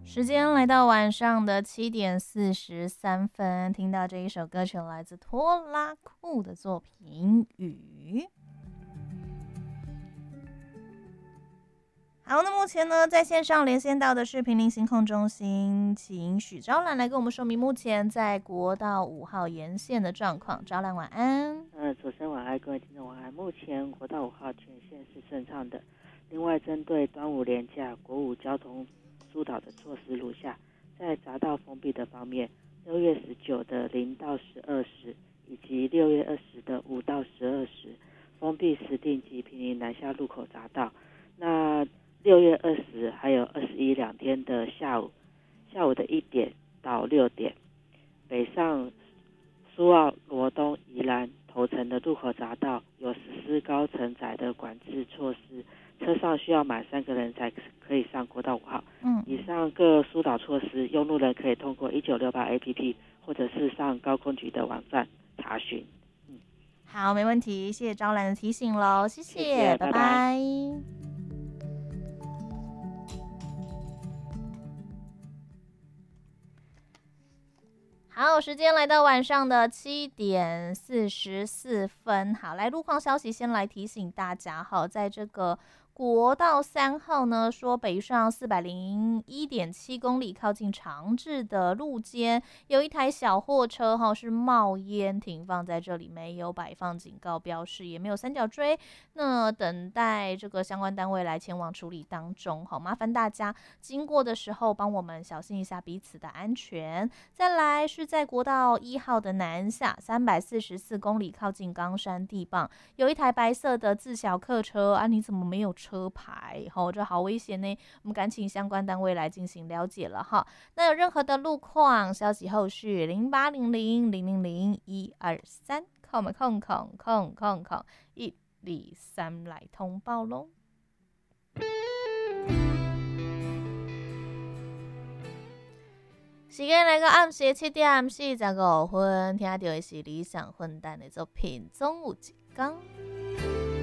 时间来到晚上的7:43，听到这一首歌曲来自拖拉库的作品《雨》。好，那目前呢，在线上连线到的是坪林新控中心，请许昭兰来跟我们说明目前在国道5号沿线的状况。昭兰晚安。 主持人晚安，各位听众晚安。目前国道5号全线是顺畅的。另外，针对端午连假国五交通疏导的措施如下：在匝道封闭的方面，6月19的0到12时，以及6月20的5到12时，封闭石碇及坪林南下路口匝道。那6月20还有21两天的下午的1点到6点，北上苏澳、罗东、宜兰、头城的路口匝道有实施高承载的管制措施，车上需要满3个人才可以上国道5号。以上各疏导措施，用路人可以通过1968 APP 或者是上高空局的网站查询。 好，没问题，谢谢昭兰的提醒咯，谢谢， 拜拜。好，时间来到晚上的7:44。好，来路况消息，先来提醒大家哈，在这个国道3号呢，说北上401.7公里，靠近长治的路肩，有一台小货车哈是冒烟停放在这里，没有摆放警告标示，也没有三角锥，那等待这个相关单位来前往处理当中。好，麻烦大家经过的时候帮我们小心一下彼此的安全。再来是在国道1号的南下344公里，靠近冈山地磅，有一台白色的自小客车啊，你怎么没有车牌？这好危险呢！我们赶请相关单位来进行了解了哈。那有任何的路况消息后续0800000123，靠我们123来通报咯。时间来到暗时7:45，听到的是理想混蛋的作品《总有一天》。